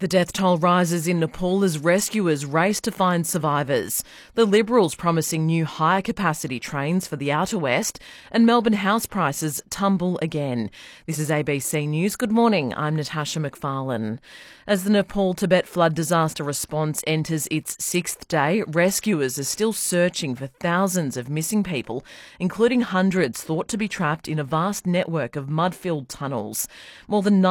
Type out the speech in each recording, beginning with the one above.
The death toll rises in Nepal as rescuers race to find survivors. The Liberals promising new higher capacity trains for the outer west, and Melbourne house prices tumble again. This is ABC News. Good morning, I'm Natasha McFarlane. As the Nepal-Tibet flood disaster response enters its sixth day, rescuers are still searching for thousands of missing people, including hundreds thought to be trapped in a vast network of mud-filled tunnels. More than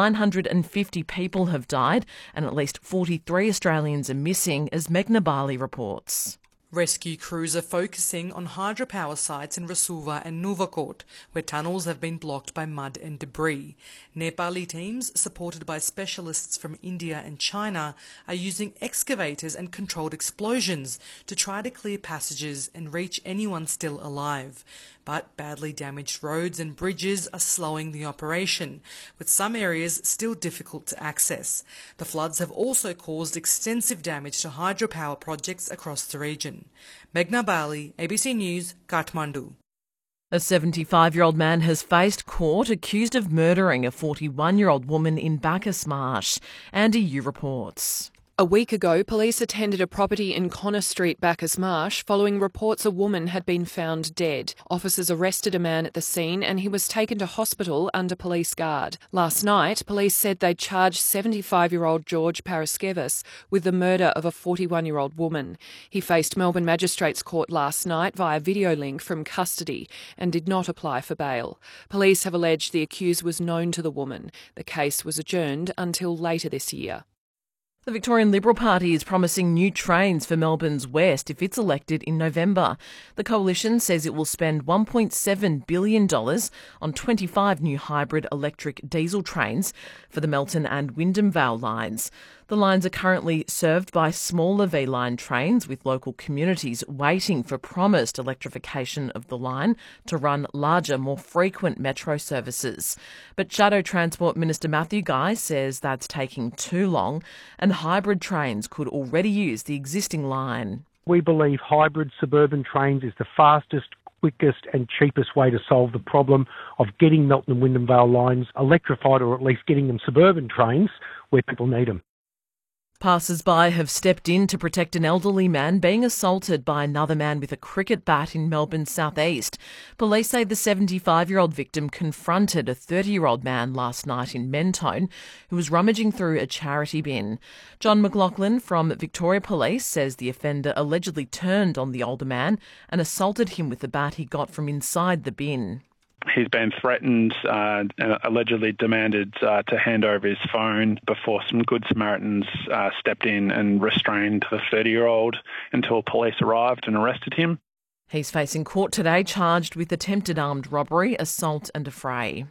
950 people have died, and at least 43 Australians are missing, as Meghna Bali reports. Rescue crews are focusing on hydropower sites in Rasuva and Nuvakot, where tunnels have been blocked by mud and debris. Nepali teams, supported by specialists from India and China, are using excavators and controlled explosions to try to clear passages and reach anyone still alive. But badly damaged roads and bridges are slowing the operation, with some areas still difficult to access. The floods have also caused extensive damage to hydropower projects across the region. Meghna Bali, ABC News, Kathmandu. A 75-year-old man has faced court accused of murdering a 41-year-old woman in Bacchus Marsh. Andy Yu reports. A week ago, police attended a property in Connor Street, Bacchus Marsh, following reports a woman had been found dead. Officers arrested a man at the scene and he was taken to hospital under police guard. Last night, police said they'd charged 75-year-old George Paraskevas with the murder of a 41-year-old woman. He faced Melbourne Magistrates Court last night via video link from custody and did not apply for bail. Police have alleged the accused was known to the woman. The case was adjourned until later this year. The Victorian Liberal Party is promising new trains for Melbourne's west if it's elected in November. The coalition says it will spend $1.7 billion on 25 new hybrid electric diesel trains for the Melton and Wyndham Vale lines. The lines are currently served by smaller V-line trains, with local communities waiting for promised electrification of the line to run larger, more frequent metro services. But Shadow Transport Minister Matthew Guy says that's taking too long, and hybrid trains could already use the existing line. We believe hybrid suburban trains is the fastest, quickest and cheapest way to solve the problem of getting Melton and Wyndham Vale lines electrified, or at least getting them suburban trains where people need them. Passers-by have stepped in to protect an elderly man being assaulted by another man with a cricket bat in Melbourne's southeast. Police say the 75-year-old victim confronted a 30-year-old man last night in Mentone who was rummaging through a charity bin. John McLaughlin from Victoria Police says the offender allegedly turned on the older man and assaulted him with the bat he got from inside the bin. He's been threatened and allegedly demanded to hand over his phone before some Good Samaritans stepped in and restrained the 30-year-old until police arrived and arrested him. He's facing court today, charged with attempted armed robbery, assault and affray.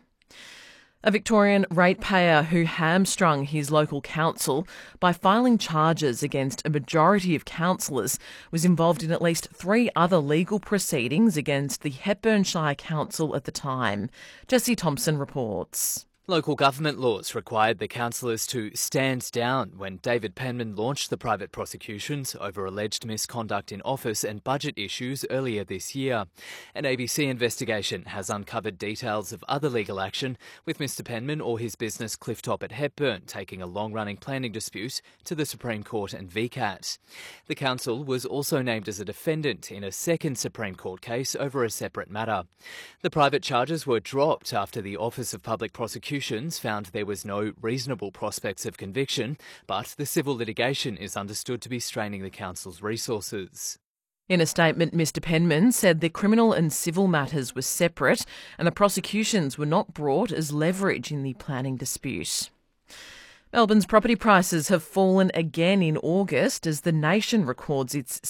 A Victorian ratepayer who hamstrung his local council by filing charges against a majority of councillors was involved in at least 3 other legal proceedings against the Hepburn Shire Council at the time. Jesse Thompson reports. Local government laws required the councillors to stand down when David Penman launched the private prosecutions over alleged misconduct in office and budget issues earlier this year. An ABC investigation has uncovered details of other legal action, with Mr Penman or his business Clifftop at Hepburn taking a long-running planning dispute to the Supreme Court and VCAT. The council was also named as a defendant in a second Supreme Court case over a separate matter. The private charges were dropped after the Office of Public Prosecutions found there was no reasonable prospects of conviction, but the civil litigation is understood to be straining the council's resources. In a statement, Mr Penman said the criminal and civil matters were separate and the prosecutions were not brought as leverage in the planning dispute. Melbourne's property prices have fallen again in August as the nation records its